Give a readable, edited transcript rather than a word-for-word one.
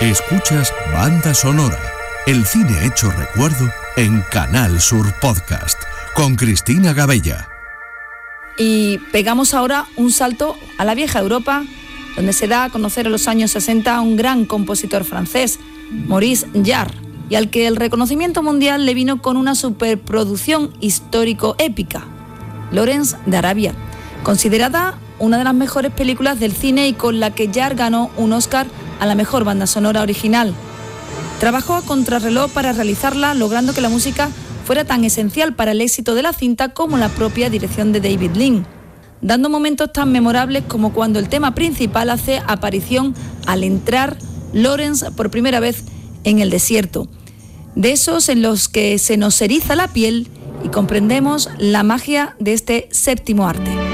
Escuchas Banda Sonora, el cine hecho recuerdo en Canal Sur Podcast, con Cristina Gabella. Y pegamos ahora un salto a la vieja Europa, donde se da a conocer en los años 60 a un gran compositor francés, Maurice Jarre, y al que el reconocimiento mundial le vino con una superproducción histórico-épica, Lawrence de Arabia, considerada una de las mejores películas del cine y con la que Jarre ganó un Oscar a la mejor banda sonora original. Trabajó a contrarreloj para realizarla, logrando que la música fuera tan esencial para el éxito de la cinta como la propia dirección de David Lean, dando momentos tan memorables como cuando el tema principal hace aparición al entrar Lawrence por primera vez en el desierto. De esos en los que se nos eriza la piel y comprendemos la magia de este séptimo arte.